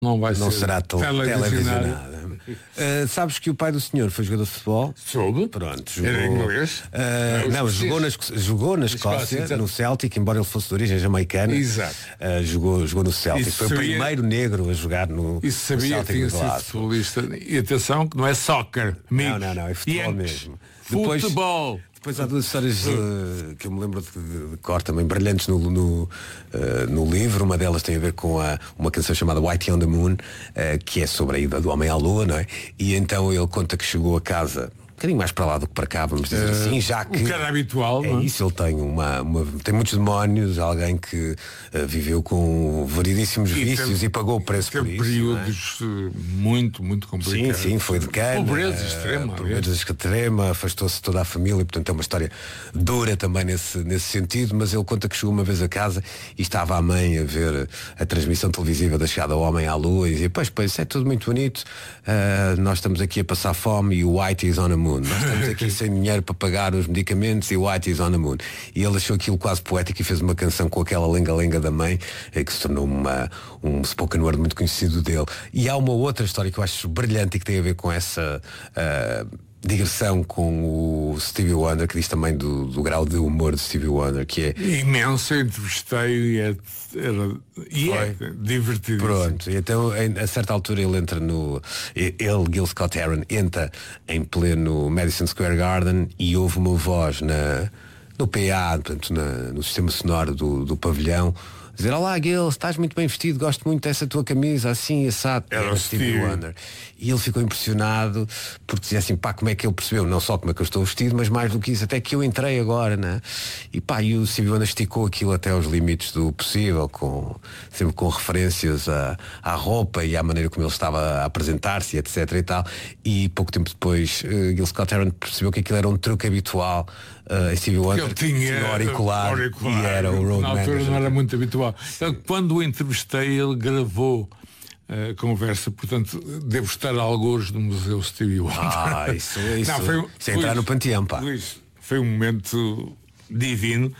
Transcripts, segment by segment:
não vai não ser será televisionada. televisionada. Sabes que o pai do senhor foi jogador de futebol? Soube. Pronto, jogou, Era inglês. não, jogou na Escócia, Escócia, no Celtic, embora ele fosse de origem jamaicana. Exato. Jogou no Celtic. Isso foi sabia, o primeiro negro a jogar no Isso no sabia que Celtic tinha de sido Glasgow. futebolista. E atenção que não é soccer, amigo. Não, é futebol Yankees. mesmo. Futebol. Depois há duas histórias que eu me lembro de cor também, brilhantes no livro. Uma delas tem a ver com uma canção chamada Whitey on the Moon, que é sobre a ida do homem à lua, não é? E então ele conta que chegou a casa um bocadinho mais para lá do que para cá, vamos dizer assim, já que um cara habitual, é não é? isso, ele tem tem muitos demónios, alguém que viveu com variedíssimos vícios e pagou o preço por isso. Períodos muito complicados. Sim, foi de cana. Pobreza extrema. Pobreza extrema, afastou-se toda a família, portanto é uma história dura também nesse sentido, mas ele conta que chegou uma vez a casa e estava a mãe a ver a transmissão televisiva da chegada ao homem à lua e dizia, pois, isso é tudo muito bonito, nós estamos aqui a passar fome e o White is on a moon. Nós estamos aqui sem dinheiro para pagar os medicamentos e o White is on the moon. E ele achou aquilo quase poético e fez uma canção com aquela lenga-lenga da mãe, que se tornou um spoken word muito conhecido dele. E há uma outra história que eu acho brilhante e que tem a ver com essa digressão com o Stevie Wonder, que diz também do grau de humor de Stevie Wonder, que é imenso. Eu entrevistei e é divertido. Pronto, e então a certa altura ele entra Gil Scott Heron entra em pleno Madison Square Garden e ouve uma voz no PA, portanto no sistema sonoro do pavilhão, dizer, olá Gil, estás muito bem vestido, gosto muito dessa tua camisa, assim, assado. Era o Stevie Wonder. E ele ficou impressionado porque dizia assim, como é que ele percebeu, não só como é que eu estou vestido, mas mais do que isso, até que eu entrei agora, né? E o Stevie Wonder esticou aquilo até aos limites do possível, sempre com referências à roupa e à maneira como ele estava a apresentar-se, etc e tal. E pouco tempo depois, Gil Scott Heron percebeu que aquilo era um truque habitual. Stevie Wonder ele tinha auricular e era o road na altura manager. não era muito habitual. Então, quando o entrevistei, ele gravou a conversa, portanto devo estar a algures do Museu Stevie Wonder. Isso é entrar no panteão, pá. Luís, foi um momento divino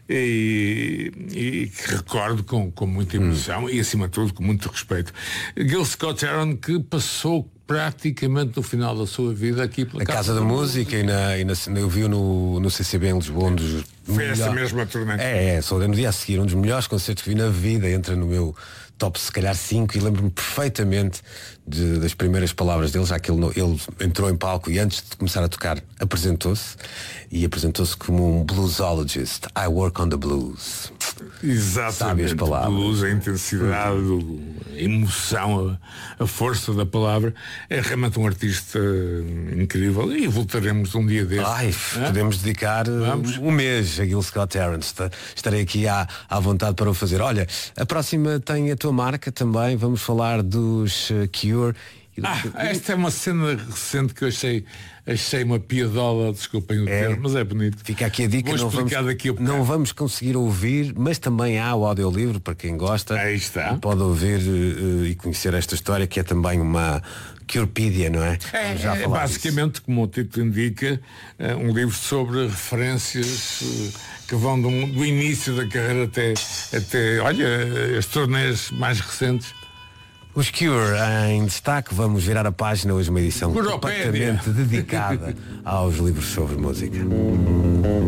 e que recordo com muita emoção e acima de tudo com muito respeito. Gil Scott Heron, que passou praticamente no final da sua vida aqui pela Casa da Música eu vi no CCB em Lisboa, um dos foi essa mesma turnê. Só no dia a seguir, um dos melhores concertos que vi na vida, entra no meu top se calhar 5 e lembro-me perfeitamente das primeiras palavras dele, já que ele entrou em palco e antes de começar a tocar apresentou-se como um bluesologist. I work on the blues. Exatamente. Sabe as palavras. Blues, a intensidade, a emoção, a força da palavra. É realmente um artista incrível e voltaremos um dia desses. Podemos dedicar um mês a Gil Scott Heron. Estarei aqui à vontade para o fazer. Olha, a próxima tem a tua marca também. Vamos falar dos Cure. Esta é uma cena recente que eu achei uma piadola, desculpem o termo, mas é bonito. Fica aqui a dica, não vamos conseguir ouvir, mas também há o audiolivro para quem gosta. Aí está. Pode ouvir e conhecer esta história, que é também uma Curepídia, não é? É basicamente, como o título indica, um livro sobre referências que vão do início da carreira até olha, as turnês mais recentes. Os Cure em destaque, vamos virar a página, hoje uma edição completamente dedicada aos livros sobre música.